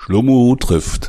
Shlomo trifft.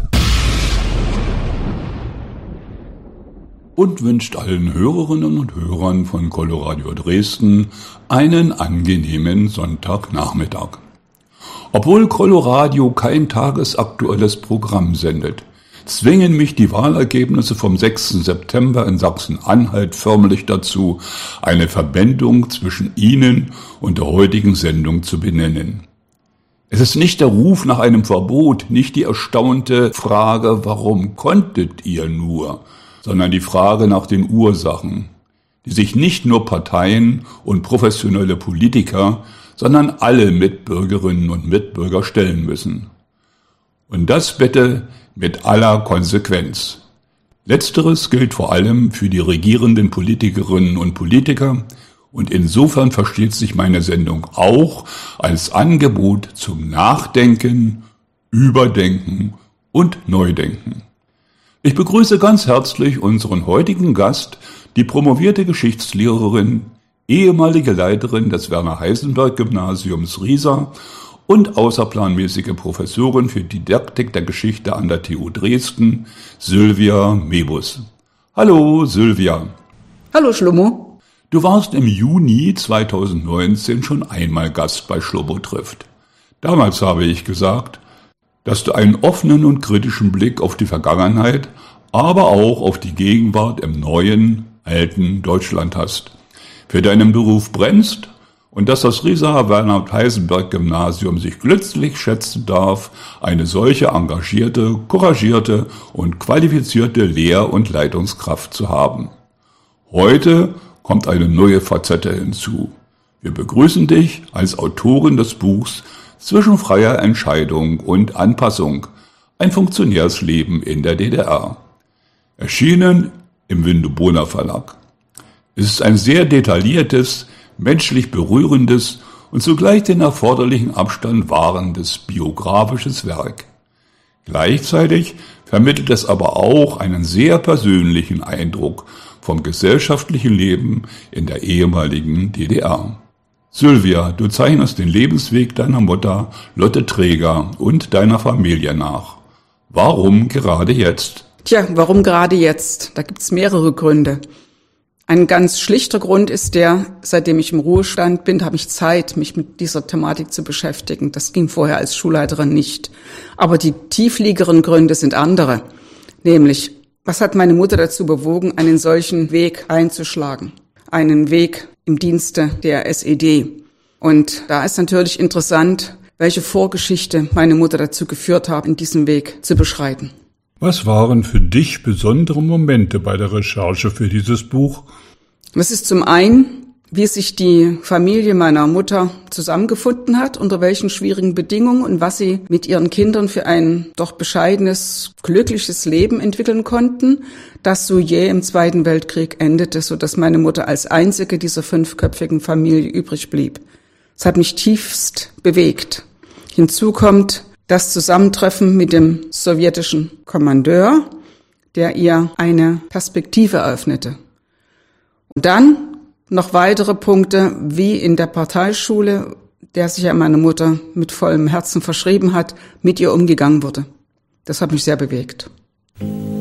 Und wünscht allen Hörerinnen und Hörern von Coloradio Dresden einen angenehmen Sonntagnachmittag. Obwohl Coloradio kein tagesaktuelles Programm sendet, zwingen mich die Wahlergebnisse vom 6. September in Sachsen-Anhalt förmlich dazu, eine Verbindung zwischen Ihnen und der heutigen Sendung zu benennen. Es ist nicht der Ruf nach einem Verbot, nicht die erstaunte Frage, warum konntet ihr nur, sondern die Frage nach den Ursachen, die sich nicht nur Parteien und professionelle Politiker, sondern alle Mitbürgerinnen und Mitbürger stellen müssen. Und das bitte mit aller Konsequenz. Letzteres gilt vor allem für die regierenden Politikerinnen und Politiker, und insofern versteht sich meine Sendung auch als Angebot zum Nachdenken, Überdenken und Neudenken. Ich begrüße ganz herzlich unseren heutigen Gast, die promovierte Geschichtslehrerin, ehemalige Leiterin des Werner-Heisenberg-Gymnasiums Riesa und außerplanmäßige Professorin für Didaktik der Geschichte an der TU Dresden, Sylvia Mebus. Hallo Sylvia. Hallo Shlomo. Du warst im Juni 2019 schon einmal Gast bei Shlomo trifft. Damals habe ich gesagt, dass du einen offenen und kritischen Blick auf die Vergangenheit, aber auch auf die Gegenwart im neuen, alten Deutschland hast, für deinen Beruf brennst und dass das Rieser Werner-Heisenberg-Gymnasium sich glücklich schätzen darf, eine solche engagierte, couragierte und qualifizierte Lehr- und Leitungskraft zu haben. Heute kommt eine neue Facette hinzu. Wir begrüßen dich als Autorin des Buchs Zwischen freier Entscheidung und Anpassung, ein Funktionärsleben in der DDR. Erschienen im Windeboner Verlag. Es ist ein sehr detailliertes, menschlich berührendes und zugleich den erforderlichen Abstand wahrendes biografisches Werk. Gleichzeitig vermittelt es aber auch einen sehr persönlichen Eindruck vom gesellschaftlichen Leben in der ehemaligen DDR. Sylvia, du zeichnest den Lebensweg deiner Mutter Lotte Träger und deiner Familie nach. Warum gerade jetzt? Warum gerade jetzt? Da gibt's mehrere Gründe. Ein ganz schlichter Grund ist der, seitdem ich im Ruhestand bin, habe ich Zeit, mich mit dieser Thematik zu beschäftigen. Das ging vorher als Schulleiterin nicht. Aber die tiefliegeren Gründe sind andere. Nämlich, was hat meine Mutter dazu bewogen, einen solchen Weg einzuschlagen? Einen Weg im Dienste der SED. Und da ist natürlich interessant, welche Vorgeschichte meine Mutter dazu geführt hat, in diesem Weg zu beschreiten. Was waren für dich besondere Momente bei der Recherche für dieses Buch? Das ist zum einen, wie sich die Familie meiner Mutter zusammengefunden hat, unter welchen schwierigen Bedingungen und was sie mit ihren Kindern für ein doch bescheidenes, glückliches Leben entwickeln konnten, das so jäh im Zweiten Weltkrieg endete, sodass meine Mutter als einzige dieser 5-köpfigen Familie übrig blieb. Es hat mich tiefst bewegt. Hinzu kommt das Zusammentreffen mit dem sowjetischen Kommandeur, der ihr eine Perspektive eröffnete. Und dann noch weitere Punkte, wie in der Parteischule, der sich ja meine Mutter mit vollem Herzen verschrieben hat, mit ihr umgegangen wurde. Das hat mich sehr bewegt.